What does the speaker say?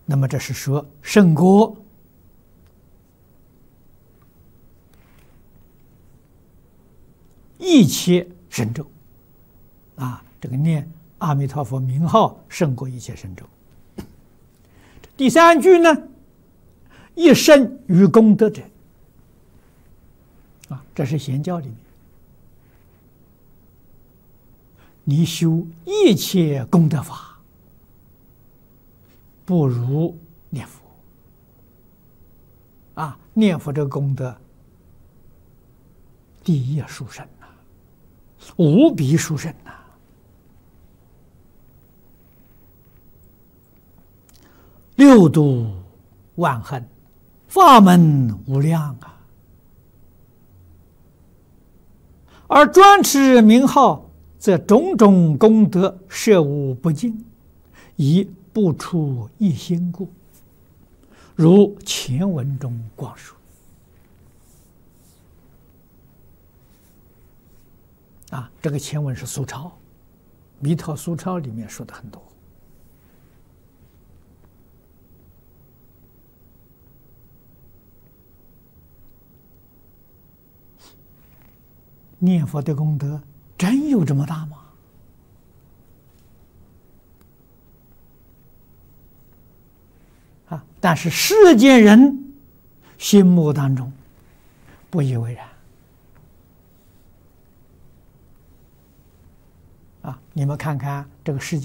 那么这是说胜过一切神咒啊！这个念阿弥陀佛名号胜过一切神咒。第三句呢，一生于功德者啊，这是显教里面，你修一切功德法，不如念佛啊！念佛这个功德，第一殊胜呐，无比殊胜呐！六度万恨，法门无量啊！而专持名号，则种种功德摄无不尽，以不出一心故。如前文中光说啊，这个前文是苏超，《弥陀苏超》里面说的很多。念佛的功德真有这么大吗？啊！但是世间人心目当中不以为然。啊！你们看看这个世界。